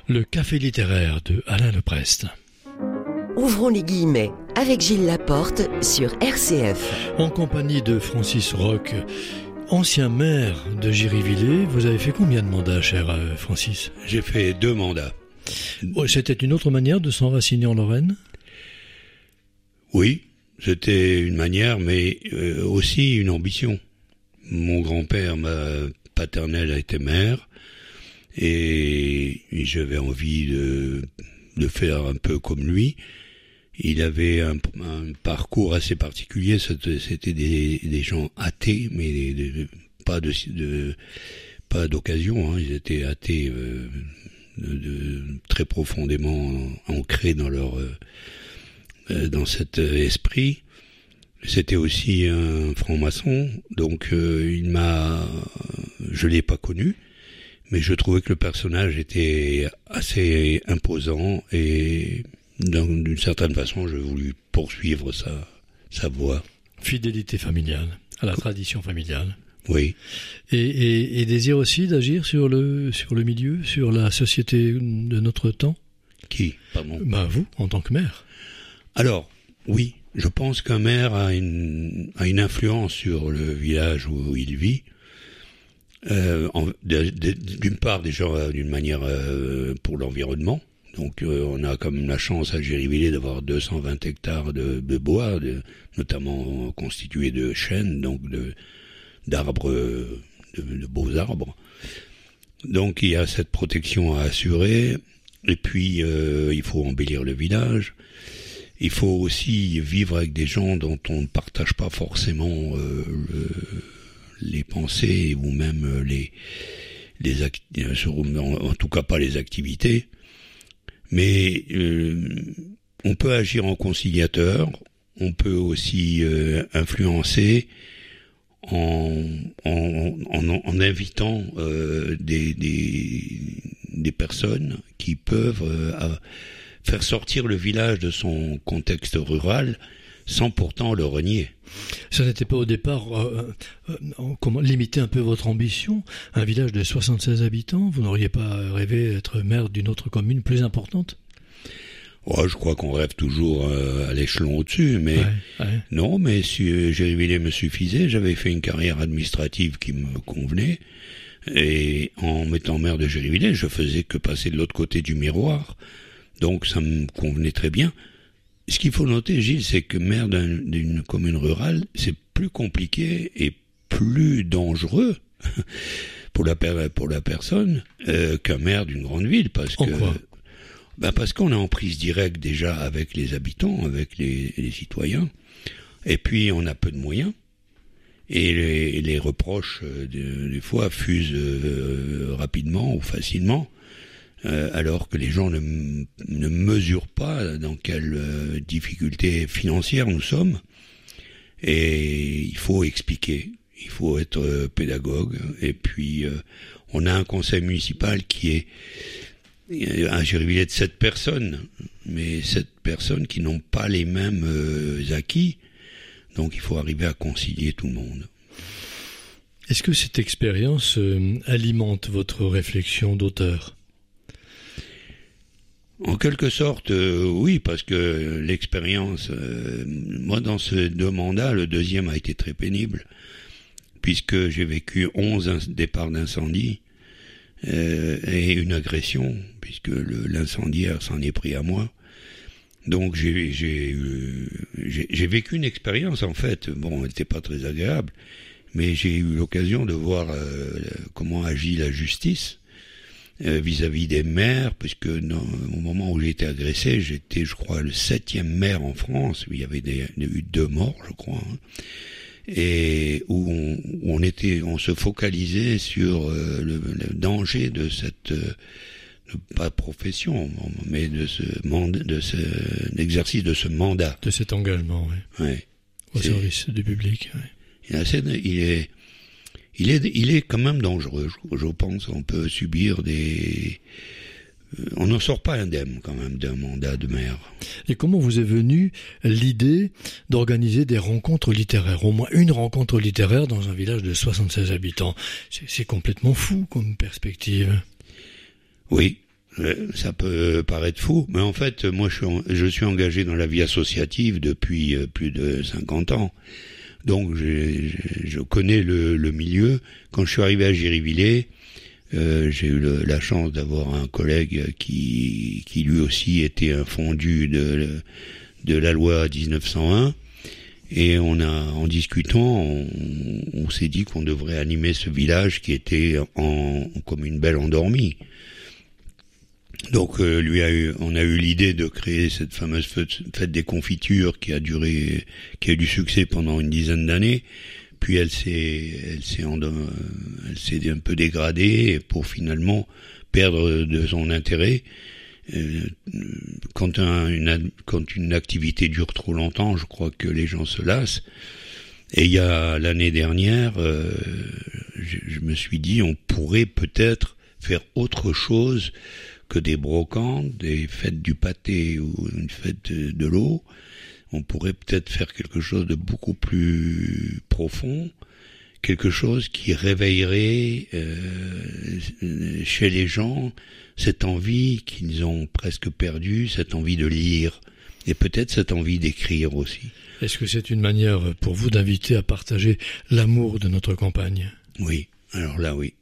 Le café littéraire de Alain Leprest. Ouvrons les guillemets avec Gilles Laporte sur RCF. En compagnie de Francis Roch, ancien maire de Giryvillé. Vous avez fait combien de mandats, cher Francis ? J'ai fait 2 mandats. C'était une autre manière de s'enraciner en Lorraine ? Oui, c'était une manière, mais aussi une ambition. Mon grand-père paternel a été maire, et j'avais envie de faire un peu comme lui. Il avait un parcours assez particulier, c'était des gens athées, mais pas d'occasion, hein. Ils étaient athées très profondément ancrés dans cet esprit. C'était aussi un franc-maçon, donc je l'ai pas connu, mais je trouvais que le personnage était assez imposant, et d'une certaine façon, j'ai voulu poursuivre sa voie. Fidélité familiale, à la tradition familiale. Oui. Et désir aussi d'agir sur le milieu, sur la société de notre temps. Qui ? Pardon. Vous, en tant que maire. Alors, oui, je pense qu'un maire a une influence sur le village où il vit. D'une part, déjà, d'une manière pour l'environnement. Donc, on a comme la chance à Giryvillé d'avoir 220 hectares de bois, notamment constitués de chênes, donc d'arbres, de beaux arbres. Donc, il y a cette protection à assurer. Et puis, il faut embellir le village. Il faut aussi vivre avec des gens dont on ne partage pas forcément les pensées, ou même en tout cas pas les activités. Mais on peut agir en conciliateur, on peut aussi influencer en invitant des personnes qui peuvent faire sortir le village de son contexte rural sans pourtant le renier. Ça n'était pas au départ limiter un peu votre ambition ? Un village de 76 habitants, vous n'auriez pas rêvé d'être maire d'une autre commune plus importante ? Je crois qu'on rêve toujours à l'échelon au-dessus, mais ouais. Non, mais si Giryvillé me suffisait, j'avais fait une carrière administrative qui me convenait, et en m'étant maire de Giryvillé, je faisais que passer de l'autre côté du miroir, donc ça me convenait très bien. Ce qu'il faut noter, Gilles, c'est que maire d'une commune rurale, c'est plus compliqué et plus dangereux pour la personne qu'un maire d'une grande ville, parce qu'on est en prise directe déjà avec les habitants, avec les citoyens, et puis on a peu de moyens, et les reproches des fois fusent rapidement ou facilement. Alors que les gens ne mesurent pas dans quelle difficulté financière nous sommes. Et il faut expliquer, il faut être pédagogue. Et puis, on a un conseil municipal qui est un Giryvillé de 7 personnes, mais 7 personnes qui n'ont pas les mêmes acquis. Donc, il faut arriver à concilier tout le monde. Est-ce que cette expérience alimente votre réflexion d'auteur ? En quelque sorte, oui, parce que l'expérience, moi dans ces 2 mandats, le deuxième a été très pénible, puisque j'ai vécu 11 départs d'incendie et une agression, puisque l'incendiaire s'en est pris à moi. Donc j'ai vécu une expérience, en fait, bon, elle n'était pas très agréable, mais j'ai eu l'occasion de voir comment agit la justice vis-à-vis des maires, puisque au moment où j'ai été agressé, j'étais, je crois, le 7e maire en France, où il y avait eu 2 morts, je crois, hein, et où on se focalisait sur le danger de cette pas profession, mais de l'exercice de ce mandat, de cet engagement, oui. Ouais. Au service du public. Oui. Il est quand même dangereux, je pense qu'on peut subir on n'en sort pas indemne quand même d'un mandat de maire. Et comment vous est venue l'idée d'organiser des rencontres littéraires, au moins une rencontre littéraire dans un village de 76 habitants ? C'est complètement fou comme perspective. Oui, Ça peut paraître fou, mais en fait, moi, je suis engagé dans la vie associative depuis plus de 50 ans. Donc, je connais le milieu. Quand je suis arrivé à Giryvillers, j'ai eu la chance d'avoir un collègue qui lui aussi était un fondu de la loi 1901. Et en discutant, on s'est dit qu'on devrait animer ce village qui était comme une belle endormie. Donc on a eu l'idée de créer cette fameuse fête des confitures qui a eu du succès pendant une dizaine d'années. Puis elle s'est un peu dégradée pour finalement perdre de son intérêt. Quand une activité dure trop longtemps, je crois que les gens se lassent. Et il y a l'année dernière, je me suis dit, on pourrait peut-être faire autre chose que des brocantes, des fêtes du pâté ou une fête de l'eau. On pourrait peut-être faire quelque chose de beaucoup plus profond, quelque chose qui réveillerait chez les gens cette envie qu'ils ont presque perdue, cette envie de lire, et peut-être cette envie d'écrire aussi. Est-ce que c'est une manière pour vous d'inviter à partager l'amour de notre campagne ? Oui, alors là oui.